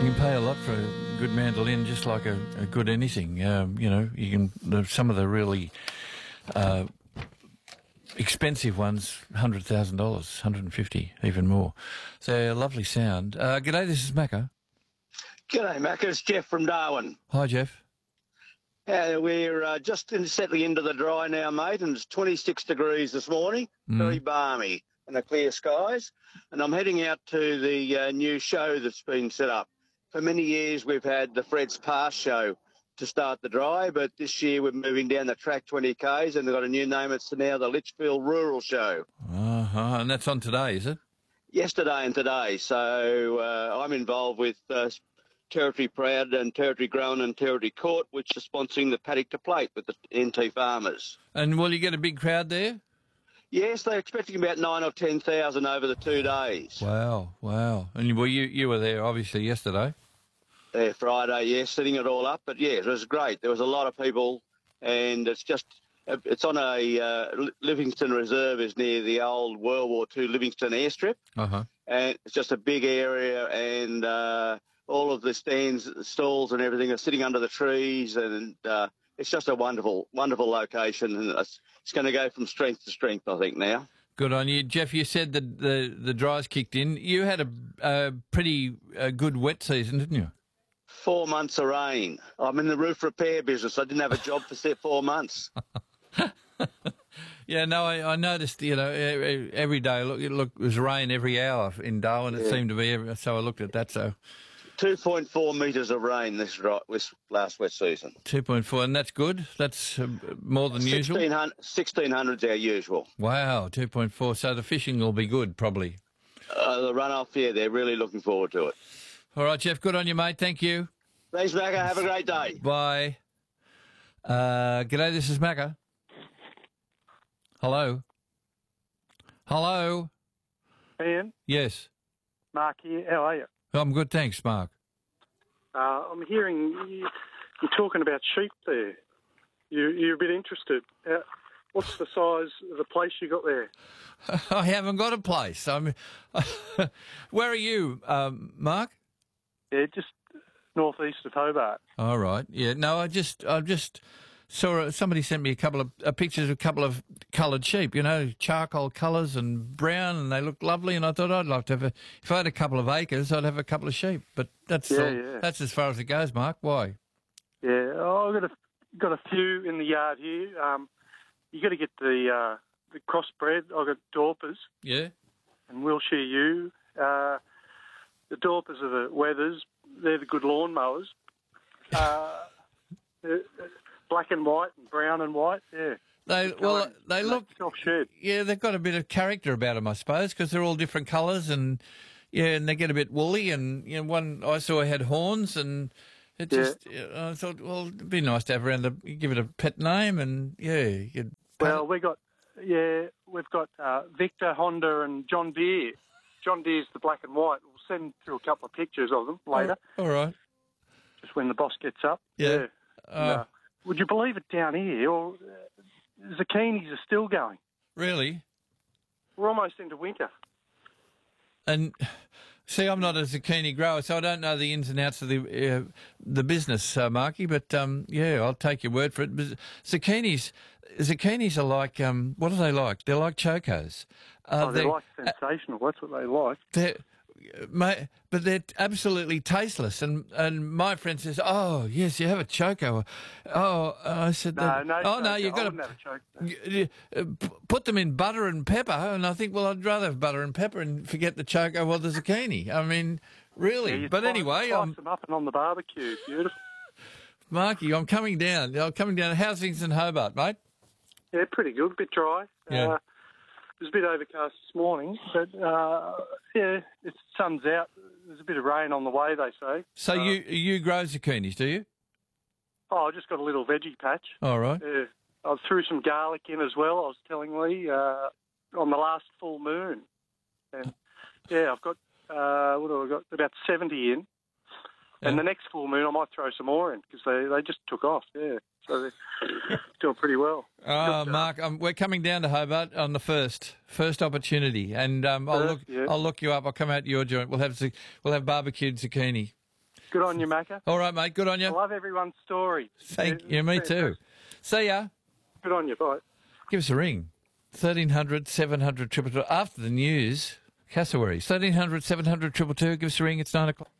You can pay a lot for a good mandolin, just like a good anything. You can some of the really expensive ones, $100,000, 150, even more. So a lovely sound. G'day, this is Macca. G'day, Mac. It's Jeff from Darwin. Hi, Jeff. We're just settling into the dry now, mate, and it's 26 degrees this morning, very balmy and the clear skies. And I'm heading out to the new show that's been set up. For many years, we've had the Fred's Pass show to start the dry, but this year we're moving down the track 20 Ks and they've got a new name. It's now the Litchfield Rural Show. And that's on today, is it? Yesterday and today. So I'm involved with Territory Proud and Territory Grown and Territory Court, which are sponsoring the Paddock to Plate with the NT farmers. And will you get a big crowd there? Yes, they're expecting about 9,000 or 10,000 over the 2 days. Wow. And you were there, obviously, yesterday. Friday, yes, setting it all up. But, yeah, it was great. There was a lot of people, and it's on a Livingston Reserve is near the old World War II Livingston airstrip. Uh-huh. And it's just a big area, and all of the stands, stalls and everything are sitting under the trees, and it's just a wonderful, wonderful location, and it's going to go from strength to strength, I think, now. Good on you. Jeff, you said that the dry's kicked in. You had a pretty good wet season, didn't you? 4 months of rain. I'm in the roof repair business. I didn't have a job for 4 months. Yeah, no, I noticed, every day, it was rain every hour in Darwin. It seemed to be, so I looked at that, so... 2.4 metres of rain this last wet season. 2.4, and that's good? That's more than usual? 1,600's our usual. Wow, 2.4. So the fishing will be good, probably. The runoff, yeah, they're really looking forward to it. All right, Jeff, good on you, mate. Thank you. Thanks, Macca. Have a great day. Bye. G'day, this is Macca. Hello? Hello? Ian? Yes. Mark here. How are you? I'm good, thanks, Mark. I'm hearing you're talking about sheep there. You're a bit interested. What's the size of the place you got there? I haven't got a place. Where are you, Mark? Yeah, just northeast of Hobart. All right. Yeah. No, I just saw somebody sent me a couple of pictures of a couple of coloured sheep. Charcoal colours and brown, and they look lovely. And I thought I'd like to have if I had a couple of acres, I'd have a couple of sheep. But that's that's as far as it goes, Mark. Why? Yeah, I've got a few in the yard here. You got to get the crossbred. I've got Dorpers. Yeah. And Wilshire Ewe. The Dorpers are the Weathers. They're the good lawn mowers. Black and white and brown and white, yeah. They look self-shed. Yeah, they've got a bit of character about them, I suppose, because they're all different colours and they get a bit woolly. And one I saw had horns, and it just I thought, well, it'd be nice to have around give it a pet name, and Well, we've got Victor, Honda, and John Deere. John Deere's the black and white. We'll send through a couple of pictures of them later. All right. Just when the boss gets up. Yeah. Would you believe it down here? Or zucchinis are still going. Really? We're almost into winter. And see, I'm not a zucchini grower, so I don't know the ins and outs of the business, Marky. But I'll take your word for it. But zucchinis are like what are they like? They're like chocos. They're like sensational. That's what they like. But they're absolutely tasteless. And my friend says, "Oh yes, you have a choco." Oh, I said, "No, you've got to put them in butter and pepper." And I think, well, I'd rather have butter and pepper and forget the choco or the zucchini. I mean, really. Yeah, but anyway, I'm them up and on the barbecue. Beautiful. Marky, I'm coming down. How's things in Hobart, mate? Yeah, pretty good. A bit dry. Yeah. It was a bit overcast this morning, but the sun's out. There's a bit of rain on the way, they say. So you grow zucchinis, do you? Oh, I just got a little veggie patch. All right. I threw some garlic in as well, I was telling Lee, on the last full moon. And, I've got, what have I got? About 70 in. Yeah. And the next full moon, I might throw some more in because they just took off, yeah. So they're doing pretty well. Oh, Mark, we're coming down to Hobart on the first opportunity, and I'll look you up. I'll come out to your joint. We'll have barbecued zucchini. Good on you, Macca. All right, mate. Good on you. I love everyone's story. Thank you. Me too. See ya. Good on you. Bye. Give us a ring. 1300 700 222. After the news, Cassowary. 1300 700 222. Give us a ring. It's 9 o'clock.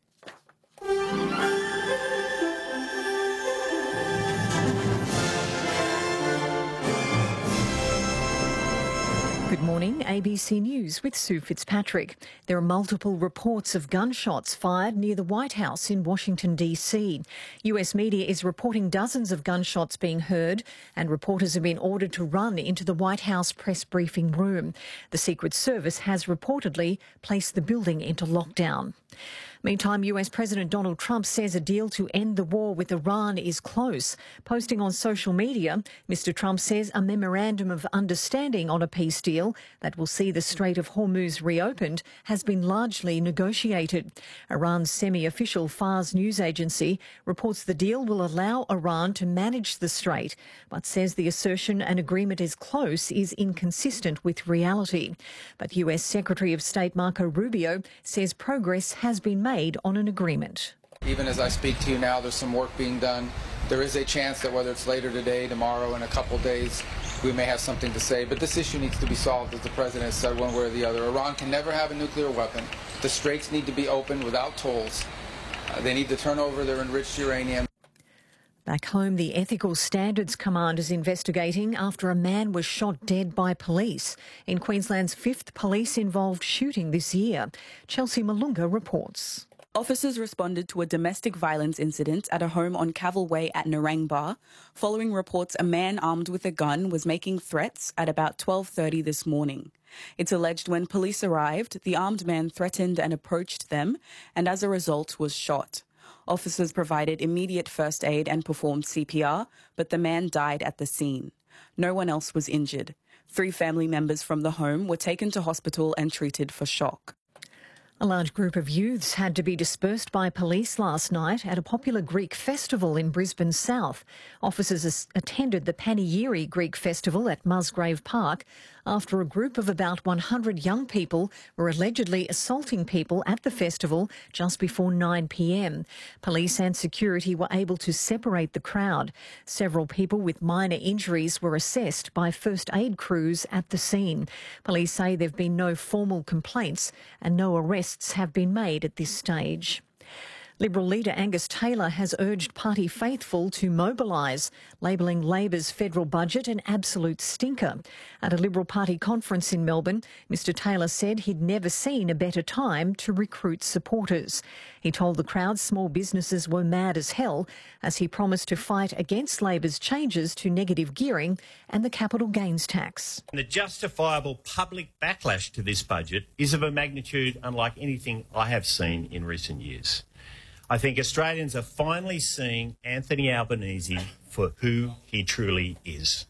Good morning, ABC News with Sue Fitzpatrick. There are multiple reports of gunshots fired near the White House in Washington, D.C. US media is reporting dozens of gunshots being heard, and reporters have been ordered to run into the White House press briefing room. The Secret Service has reportedly placed the building into lockdown. Meantime, US President Donald Trump says a deal to end the war with Iran is close. Posting on social media, Mr. Trump says a memorandum of understanding on a peace deal that will see the Strait of Hormuz reopened has been largely negotiated. Iran's semi-official Fars news agency reports the deal will allow Iran to manage the strait, but says the assertion an agreement is close is inconsistent with reality. But US Secretary of State Marco Rubio says progress has been made on an agreement. Even as I speak to you now, there's some work being done. There is a chance that whether it's later today, tomorrow, in a couple of days, we may have something to say. But this issue needs to be solved, as the President has said, one way or the other. Iran can never have a nuclear weapon. The straits need to be opened without tolls. They need to turn over their enriched uranium. Back home, the Ethical Standards Command is investigating after a man was shot dead by police in Queensland's 5th police-involved shooting this year. Chelsea Malunga reports. Officers responded to a domestic violence incident at a home on Cavill Way at Narangba, following reports a man armed with a gun was making threats at about 12:30 this morning. It's alleged when police arrived, the armed man threatened and approached them, and as a result was shot. Officers provided immediate first aid and performed CPR, but the man died at the scene. No one else was injured. 3 family members from the home were taken to hospital and treated for shock. A large group of youths had to be dispersed by police last night at a popular Greek festival in Brisbane South. Officers attended the Panegyri Greek Festival at Musgrave Park after a group of about 100 young people were allegedly assaulting people at the festival just before 9 p.m. Police and security were able to separate the crowd. Several people with minor injuries were assessed by first aid crews at the scene. Police say there have been no formal complaints and no arrests have been made at this stage. Liberal leader Angus Taylor has urged party faithful to mobilise, labelling Labor's federal budget an absolute stinker. At a Liberal Party conference in Melbourne, Mr Taylor said he'd never seen a better time to recruit supporters. He told the crowd small businesses were mad as hell as he promised to fight against Labor's changes to negative gearing and the capital gains tax. The justifiable public backlash to this budget is of a magnitude unlike anything I have seen in recent years. I think Australians are finally seeing Anthony Albanese for who he truly is.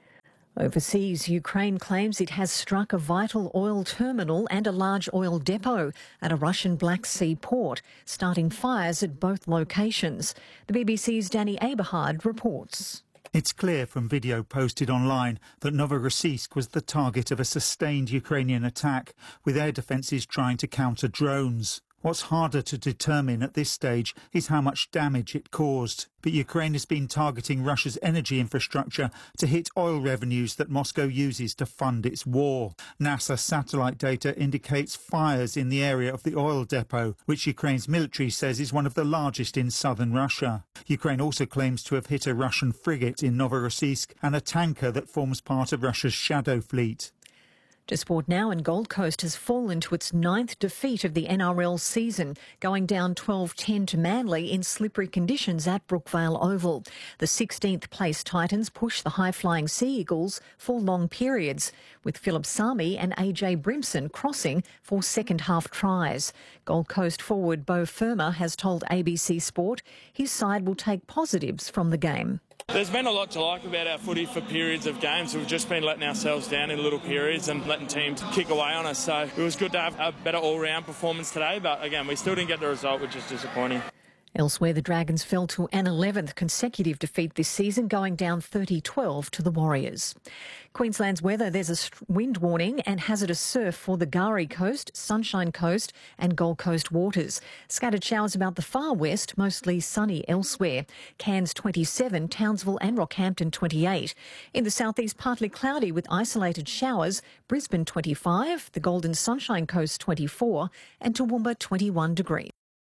Overseas, Ukraine claims it has struck a vital oil terminal and a large oil depot at a Russian Black Sea port, starting fires at both locations. The BBC's Danny Aberhard reports. It's clear from video posted online that Novorossiysk was the target of a sustained Ukrainian attack, with air defences trying to counter drones. What's harder to determine at this stage is how much damage it caused. But Ukraine has been targeting Russia's energy infrastructure to hit oil revenues that Moscow uses to fund its war. NASA satellite data indicates fires in the area of the oil depot, which Ukraine's military says is one of the largest in southern Russia. Ukraine also claims to have hit a Russian frigate in Novorossiysk and a tanker that forms part of Russia's Shadow Fleet. To sport now, and Gold Coast has fallen to its 9th defeat of the NRL season, going down 12-10 to Manly in slippery conditions at Brookvale Oval. The 16th place Titans push the high-flying Sea Eagles for long periods, with Philip Sami and AJ Brimson crossing for second-half tries. Gold Coast forward Beau Fermor has told ABC Sport his side will take positives from the game. There's been a lot to like about our footy for periods of games. We've just been letting ourselves down in little periods and letting teams kick away on us. So it was good to have a better all-round performance today. But again, we still didn't get the result, which is disappointing. Elsewhere, the Dragons fell to an 11th consecutive defeat this season, going down 30-12 to the Warriors. Queensland's weather, there's a wind warning and hazardous surf for the Gari Coast, Sunshine Coast and Gold Coast waters. Scattered showers about the far west, mostly sunny elsewhere. Cairns 27, Townsville and Rockhampton 28. In the southeast, partly cloudy with isolated showers. Brisbane 25, the Golden Sunshine Coast 24 and Toowoomba 21 degrees.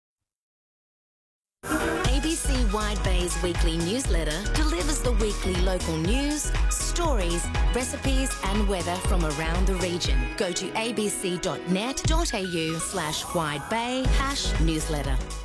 ABC Wide Bay's weekly newsletter delivers the weekly local news, stories, recipes and weather from around the region. Go to abc.net.au/widebay #newsletter.